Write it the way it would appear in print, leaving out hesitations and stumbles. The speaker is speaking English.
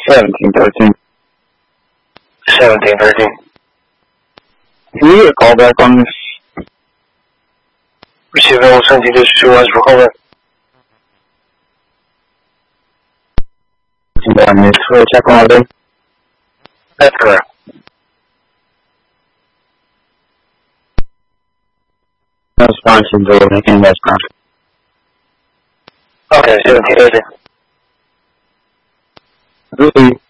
1713. 1713. Can you get a call back on this? Receiving 17 supervisor for call back. For a check on it. That's correct. No sponsor door making that sponsor. Okay, 1713. Really?